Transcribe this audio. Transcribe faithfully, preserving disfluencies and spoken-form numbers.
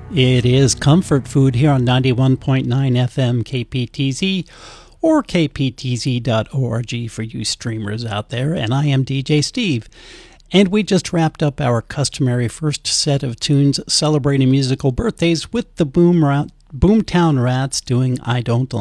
It is comfort food here on ninety-one point nine F M K P T Z or K P T Z dot org for you streamers out there, and I am D J Steve. And we just wrapped up our customary first set of tunes celebrating musical birthdays with the Boom Ra- Boomtown Rats doing I Don't